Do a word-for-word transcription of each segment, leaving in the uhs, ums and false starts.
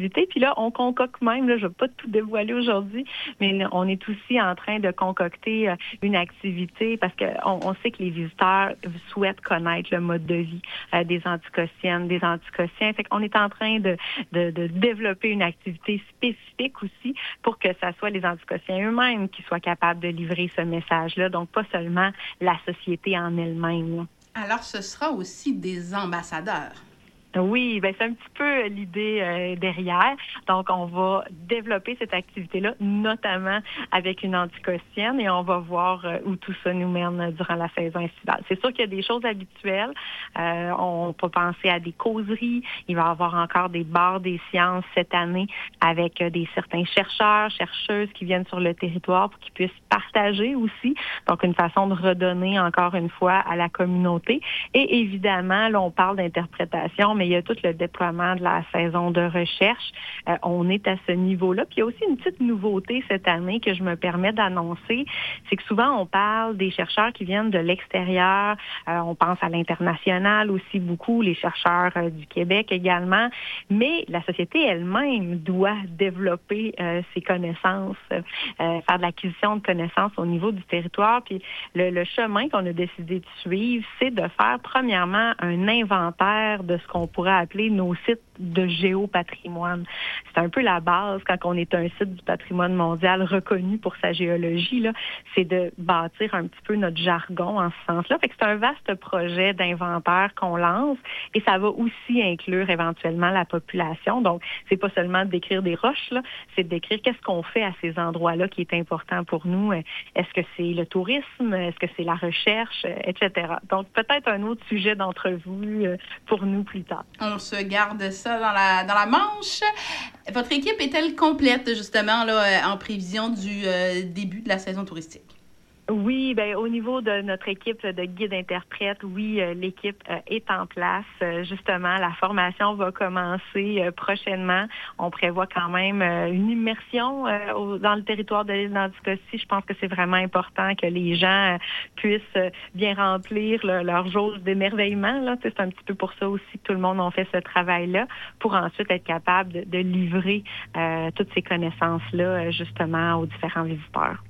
activités. Puis là, on concocte même, là, je ne vais pas tout dévoiler aujourd'hui, mais on est aussi en train de concocter euh, une activité parce qu'on on sait que les visiteurs souhaitent connaître le mode de vie euh, des anticotiennes, des anticotiens. Fait qu'on est en train de, de, de développer une activité spécifique aussi pour que ça soit les anticotiens eux-mêmes qui soient capables de livrer ce message-là. Donc, pas seulement la société en elle-même, là. Alors, ce sera aussi des ambassadeurs. Oui, ben c'est un petit peu l'idée euh, derrière. Donc, on va développer cette activité-là, notamment avec une anticotienne, et on va voir euh, où tout ça nous mène durant la saison estivale. C'est sûr qu'il y a des choses habituelles. Euh, on peut penser à des causeries. Il va y avoir encore des bars des sciences cette année avec euh, des certains chercheurs, chercheuses qui viennent sur le territoire pour qu'ils puissent partager aussi. Donc, une façon de redonner encore une fois à la communauté. Et évidemment, là, on parle d'interprétation, mais il y a tout le déploiement de la saison de recherche. Euh, on est à ce niveau-là. Puis il y a aussi une petite nouveauté cette année que je me permets d'annoncer, c'est que souvent on parle des chercheurs qui viennent de l'extérieur. Euh, on pense à l'international aussi beaucoup, les chercheurs euh, du Québec également. Mais la société elle-même doit développer euh, ses connaissances, euh, faire de l'acquisition de connaissances au niveau du territoire. Puis le, le chemin qu'on a décidé de suivre, c'est de faire premièrement un inventaire de ce qu'on pourrait appeler nos sites de géopatrimoine. C'est un peu la base quand on est un site du patrimoine mondial reconnu pour sa géologie, là, c'est de bâtir un petit peu notre jargon en ce sens-là. Fait que c'est un vaste projet d'inventaire qu'on lance et ça va aussi inclure éventuellement la population. Donc, c'est pas seulement de décrire des roches, là, c'est de décrire qu'est-ce qu'on fait à ces endroits-là qui est important pour nous. Est-ce que c'est le tourisme? Est-ce que c'est la recherche? et cetera. Donc, peut-être un autre sujet d'entrevue pour nous plus tard. On se garde ça dans la, dans la manche. Votre équipe est-elle complète, justement, là, en prévision du euh, début de la saison touristique? Oui, ben au niveau de notre équipe de guides-interprètes, oui, euh, l'équipe euh, est en place. Euh, justement, la formation va commencer euh, prochainement. On prévoit quand même euh, une immersion euh, au, dans le territoire de l'île d'Anticosti. Je pense que c'est vraiment important que les gens euh, puissent euh, bien remplir le, leur jauge d'émerveillement. Là. C'est un petit peu pour ça aussi que tout le monde a fait ce travail-là, pour ensuite être capable de, de livrer euh, toutes ces connaissances-là, euh, justement, aux différents visiteurs.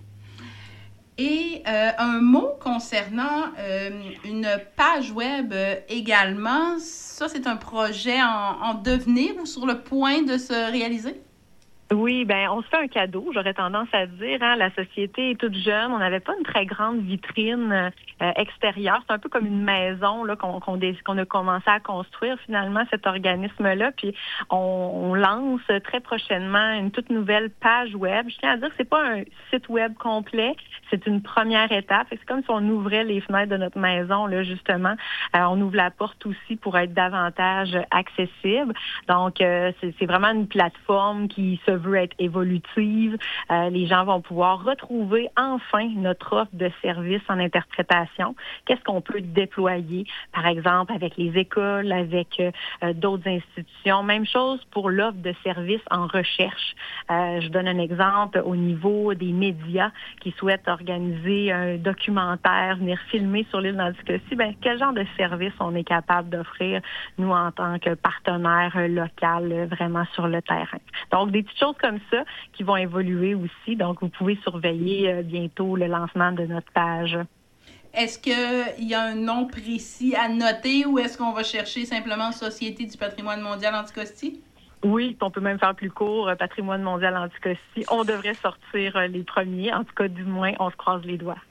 Et euh, un mot concernant euh, une page web euh, également, ça c'est un projet en, en devenir ou sur le point de se réaliser? Oui, ben on se fait un cadeau, j'aurais tendance à dire. Hein, la société est toute jeune, on n'avait pas une très grande vitrine euh, extérieure. C'est un peu comme une maison là qu'on, qu'on, qu'on a commencé à construire finalement cet organisme-là. Puis on, on lance très prochainement une toute nouvelle page web. Je tiens à dire que c'est pas un site web complet, c'est une première étape. C'est comme si on ouvrait les fenêtres de notre maison là justement. Euh, on ouvre la porte aussi pour être davantage accessible. Donc euh, c'est, c'est vraiment une plateforme qui se veut être évolutive. Euh, les gens vont pouvoir retrouver enfin notre offre de services en interprétation. Qu'est-ce qu'on peut déployer, par exemple, avec les écoles, avec euh, d'autres institutions. Même chose pour l'offre de services en recherche. Euh, je donne un exemple au niveau des médias qui souhaitent organiser un documentaire, venir filmer sur l'île d'Anticosti. Ben, quel genre de services on est capable d'offrir, nous, en tant que partenaire local, vraiment sur le terrain. Donc, des petites choses comme ça qui vont évoluer aussi. Donc, vous pouvez surveiller euh, bientôt le lancement de notre page. Est-ce qu'il y a un nom précis à noter ou est-ce qu'on va chercher simplement Société du patrimoine mondial Anticosti? Oui, on peut même faire plus court, euh, Patrimoine mondial Anticosti. On devrait sortir euh, les premiers. En tout cas, du moins, on se croise les doigts.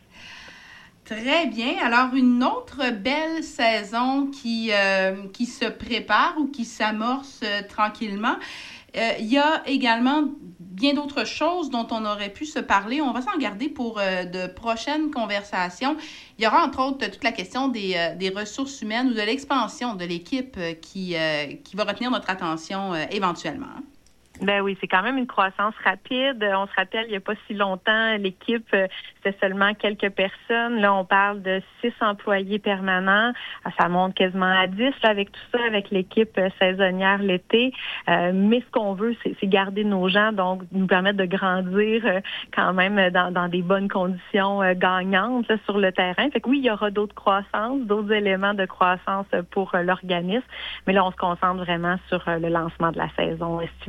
Très bien. Alors, une autre belle saison qui, euh, qui se prépare ou qui s'amorce euh, tranquillement. Euh, il y a également bien d'autres choses dont on aurait pu se parler. On va s'en garder pour euh, de prochaines conversations. Il y aura entre autres toute la question des, euh, des ressources humaines ou de l'expansion de l'équipe euh, qui, euh, qui va retenir notre attention euh, éventuellement. Ben oui, c'est quand même une croissance rapide. On se rappelle, il n'y a pas si longtemps, l'équipe, c'était seulement quelques personnes. Là, on parle de six employés permanents. Ça monte quasiment à dix là, avec tout ça, avec l'équipe saisonnière l'été. Euh, mais ce qu'on veut, c'est, c'est garder nos gens, donc nous permettre de grandir euh, quand même dans, dans des bonnes conditions euh, gagnantes là, sur le terrain. Fait que oui, il y aura d'autres croissances, d'autres éléments de croissance pour euh, l'organisme. Mais là, on se concentre vraiment sur euh, le lancement de la saison estivale.